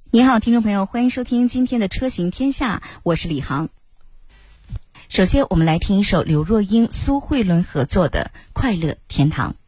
你好，听众朋友，欢迎收听今天的车行天下，我是李航。首先我们来听一首刘若英、苏慧伦合作的《快乐天堂》。